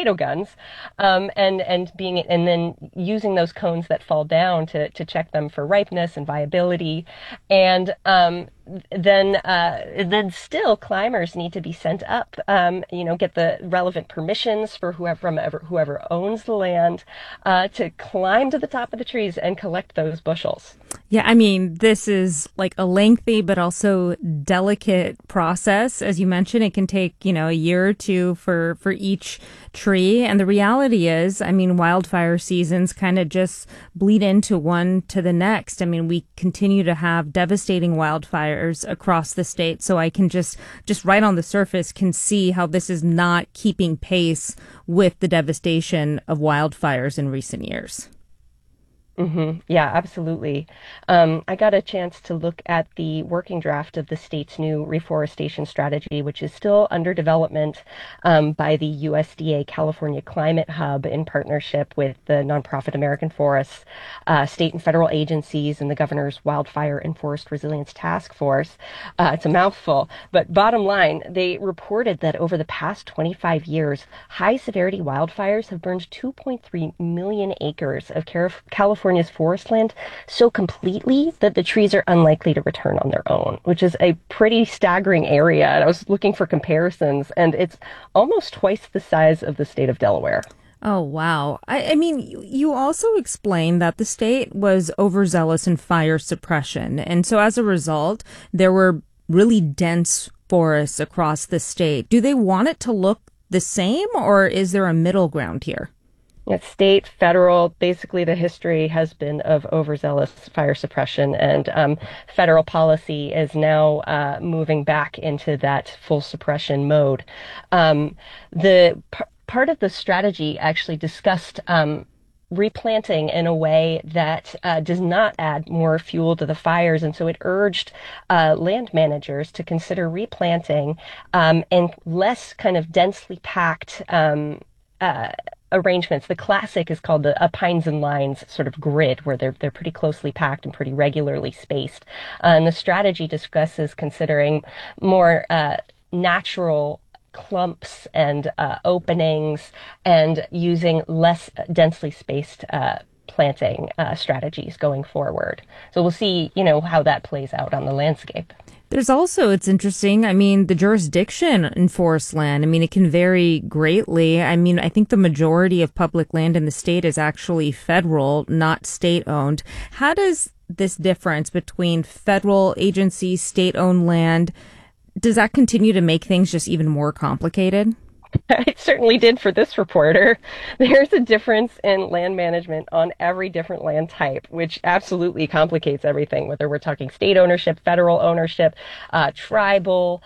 tomato guns, and then using those cones that fall down to check them for ripeness and viability, and then still climbers need to be sent up, get the relevant permissions for whoever owns the land, to climb to the top of the trees and collect those bushels. Yeah, I mean, this is like a lengthy but also delicate process. As you mentioned, it can take, a year or two for each tree. And the reality is, I mean, wildfire seasons kind of just bleed into one to the next. I mean, we continue to have devastating wildfires across the state. So I can just right on the surface can see how this is not keeping pace with the devastation of wildfires in recent years. Yeah, absolutely. I got a chance to look at the working draft of the state's new reforestation strategy, which is still under development by the USDA California Climate Hub in partnership with the nonprofit American Forests, state and federal agencies, and the governor's Wildfire and Forest Resilience Task Force. It's a mouthful, but bottom line, they reported that over the past 25 years, high severity wildfires have burned 2.3 million acres of California's forest land so completely that the trees are unlikely to return on their own, which is a pretty staggering area. And I was looking for comparisons, and it's almost twice the size of the state of Delaware. Oh, wow. I mean, you also explained that the state was overzealous in fire suppression. And so as a result, there were really dense forests across the state. Do they want it to look the same, or is there a middle ground here? State, federal, basically the history has been of overzealous fire suppression, and federal policy is now moving back into that full suppression mode. Part of the strategy actually discussed replanting in a way that does not add more fuel to the fires. And so it urged land managers to consider replanting and less kind of densely packed arrangements. The classic is called a pines and lines sort of grid, where they're pretty closely packed and pretty regularly spaced. And the strategy discusses considering more natural clumps and openings, and using less densely spaced planting strategies going forward. So we'll see, how that plays out on the landscape. There's also, it's interesting, I mean, the jurisdiction in forest land, I mean, it can vary greatly. I mean, I think the majority of public land in the state is actually federal, not state-owned. How does this difference between federal agencies, state-owned land, does that continue to make things just even more complicated? It certainly did for this reporter. There's a difference in land management on every different land type, which absolutely complicates everything, whether we're talking state ownership, federal ownership, tribal,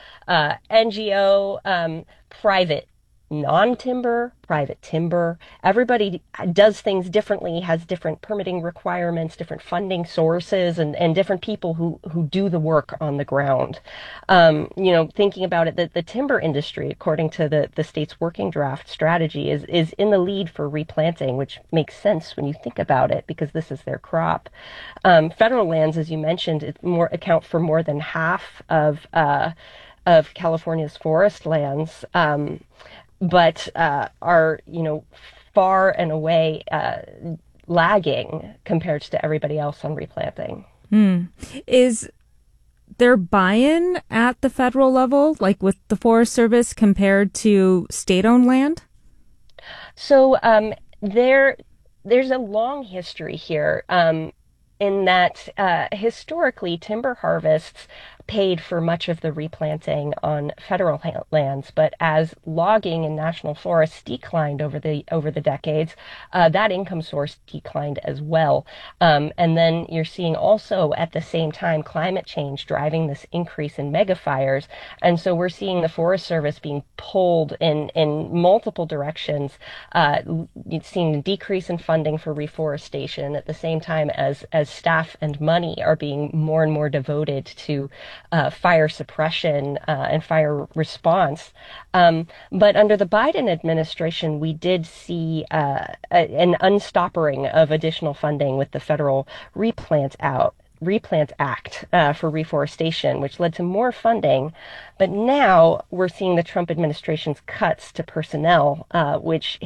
NGO, private non-timber, private timber. Everybody does things differently, has different permitting requirements, different funding sources, and different people who do the work on the ground. Thinking about it, the timber industry, according to the state's working draft strategy, is in the lead for replanting, which makes sense when you think about it, because this is their crop. Federal lands, as you mentioned, account for more than half of California's forest lands. But are, far and away lagging compared to everybody else on replanting. Is there buy-in at the federal level, like with the Forest Service, compared to state-owned land? So there's a long history here, in that historically timber harvests paid for much of the replanting on federal lands, but as logging and national forests declined over the decades, that income source declined as well. And then you're seeing also at the same time climate change driving this increase in mega fires, and so we're seeing the Forest Service being pulled in multiple directions. You've seen a decrease in funding for reforestation at the same time as staff and money are being more and more devoted to fire suppression and fire response. But under the Biden administration, we did see an unstoppering of additional funding with the federal Replant Act for reforestation, which led to more funding. But now we're seeing the Trump administration's cuts to personnel, which